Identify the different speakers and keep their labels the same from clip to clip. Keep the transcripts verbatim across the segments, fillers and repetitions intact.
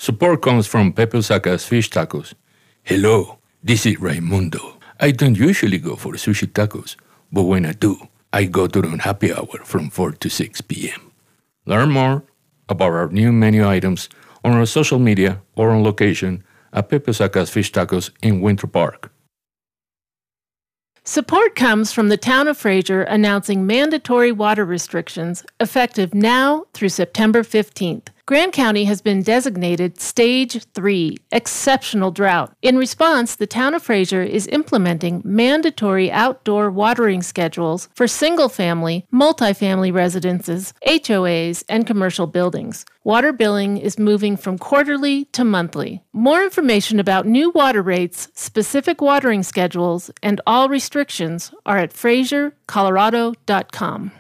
Speaker 1: Support comes from Pepe Osaka's Fish Tacos. Hello, this is Raimundo. I don't usually go for sushi tacos, but when I do, I go during happy hour from four to six p.m. Learn more about our new menu items on our social media or on location at Pepe Osaka's Fish Tacos in Winter Park.
Speaker 2: Support comes from the town of Fraser announcing mandatory water restrictions effective now through September fifteenth. Grant County has been designated Stage three, Exceptional Drought. In response, the town of Fraser is implementing mandatory outdoor watering schedules for single-family, multifamily residences, H O As, and commercial buildings. Water billing is moving from quarterly to monthly. More information about new water rates, specific watering schedules, and all restrictions are at fraser colorado dot com.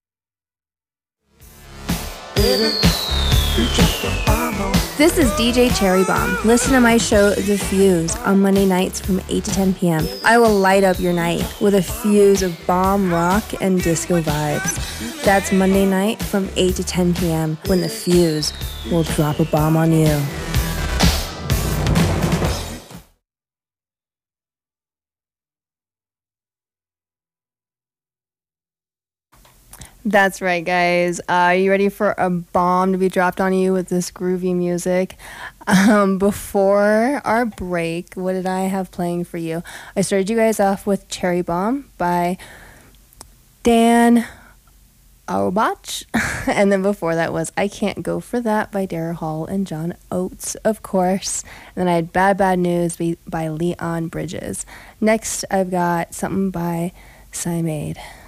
Speaker 3: This is D J Cherry Bomb. Listen to my show, The Fuse, on Monday nights from eight to ten p.m. I will light up your night with a fuse of bomb rock and disco vibes. That's Monday night from eight to ten p.m. when The Fuse will drop a bomb on you. That's right, guys. Uh, are you ready for a bomb to be dropped on you with this groovy music? Um, before our break, what did I have playing for you? I started you guys off with Cherry Bomb by Dan Auerbach. And then before that was I Can't Go For That by Daryl Hall and John Oates, of course. And then I had Bad Bad News by, by Leon Bridges. Next, I've got something by Cy Made.